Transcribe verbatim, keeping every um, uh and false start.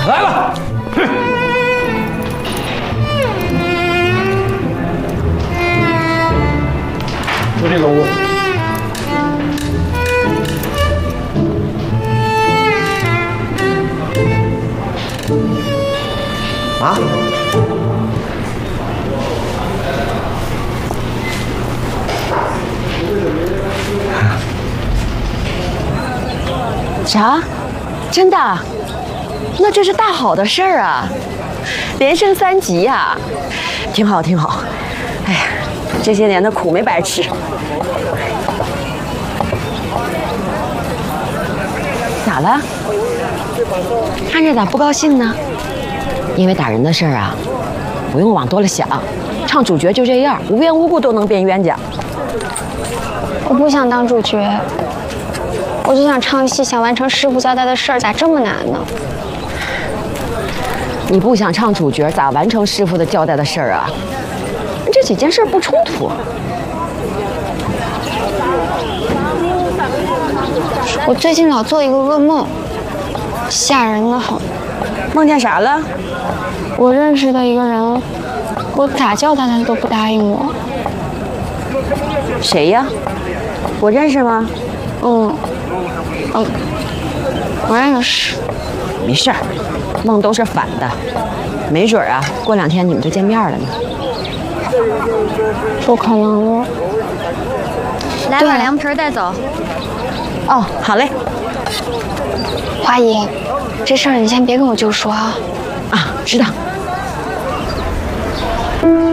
来了。哼。就这个屋。 啊？ 啥？真的？那这是大好的事儿啊！连升三级呀、啊，挺好挺好。哎呀，这些年的苦没白吃。咋了？看着咋不高兴呢？因为打人的事儿啊，不用往多了想。唱主角就这样，无缘无故都能变冤家。 我不想当主角，我就想唱戏，想完成师傅交代的事儿，咋这么难呢？ 你不想唱主角，咋完成师傅的交代的事儿啊？这几件事不冲突。 我最近老做一个噩梦，吓人的很。 梦见啥了？ 我认识的一个人，我咋叫他他都不答应我。 谁呀？我认识吗？ 嗯，嗯，我认识。 没事儿，梦都是反的，没准儿啊，过两天你们就见面了呢。 不可能了。 来把凉皮带走。 哦，好嘞。 花姨，这事儿你先别跟我舅说啊。 啊，知道。